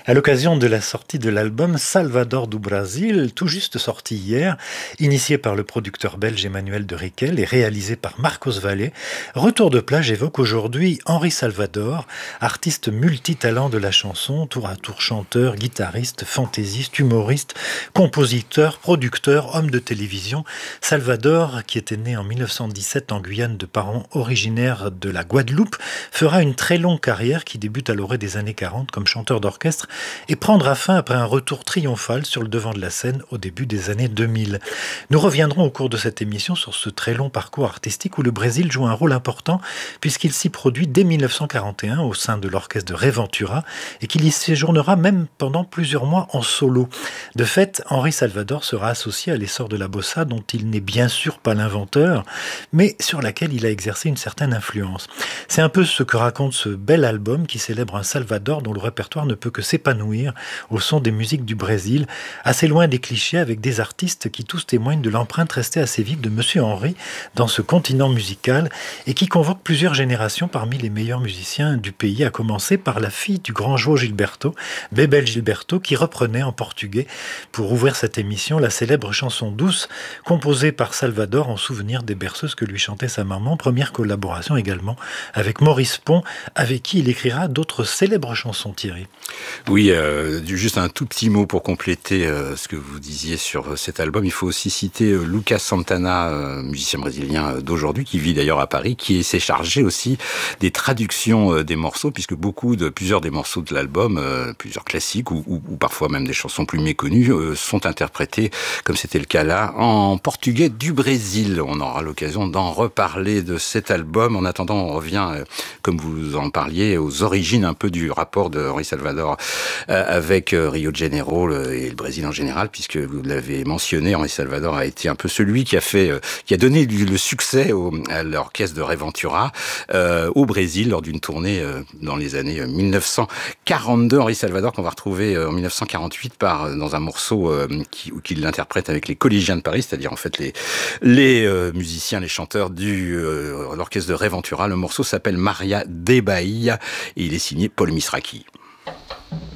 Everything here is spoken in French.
À l'occasion de la sortie de l'album Salvador do Brasil, tout juste sorti hier, initié par le producteur belge Emmanuel de Rickel et réalisé par Marcos Valle, Retour de plage évoque aujourd'hui Henri Salvador, artiste multitalent de la chanson, tour à tour chanteur, guitariste, fantaisiste, humoriste, compositeur, producteur, homme de télévision. Salvador, qui était né en 1917 en Guyane de parents originaires de la Guadeloupe, fera une très longue carrière qui débute à l'orée des années 40 comme chanteur d'orchestre et prendra fin après un retour triomphal sur le devant de la scène au début des années 2000. Nous reviendrons au cours de cette émission sur ce très long parcours artistique où le Brésil joue un rôle important puisqu'il s'y produit dès 1941 au sein de l'orchestre de Reventura et qu'il y séjournera même pendant plusieurs mois en solo. De fait, Henri Salvador sera associé à l'essor de la bossa dont il n'est bien sûr pas l'inventeur, mais sur laquelle il a exercé une certaine influence. C'est un peu ce que raconte ce bel album qui célèbre un Salvador dont le répertoire ne peut que s'épanouir au son des musiques du Brésil, assez loin des clichés avec des artistes qui tous témoignent de l'empreinte restée assez vive de Monsieur Henri dans ce continent musical et qui convoque plusieurs générations parmi les meilleurs musiciens du pays, à commencer par la fille du grand João Gilberto, Bebel Gilberto, qui reprenait en portugais pour ouvrir cette émission la célèbre chanson douce composée par Salvador en souvenir des berceuses que lui chantait sa maman, première collaboration également avec Maurice Pont, avec qui il écrira d'autres célèbres chansons, Thierry. Oui, juste un tout petit mot pour compléter ce que vous disiez sur cet album. Il faut aussi citer Lucas Santana, musicien brésilien d'aujourd'hui, qui vit d'ailleurs à Paris, qui s'est chargé aussi des traductions des morceaux, puisque plusieurs des morceaux de l'album, plusieurs classiques ou parfois même des chansons plus méconnues, sont interprétés, comme c'était le cas là, en portugais du Brésil. On aura l'occasion d'en reparler de cet album. En attendant, on revient, comme vous en parliez, aux origines un peu du rapport de Henri Salvador avec Rio de Janeiro et le Brésil en général, puisque vous l'avez mentionné, Henri Salvador a été un peu celui qui a donné le succès à l'orchestre de Reventura au Brésil lors d'une tournée dans les années 1942. Henri Salvador qu'on va retrouver en 1948 dans un morceau qu'il interprète avec les collégiens de Paris, c'est-à-dire en fait les musiciens, les chanteurs de l'orchestre de Reventura. Le morceau s'appelle Maria de Bahia et il est signé Paul Misraki.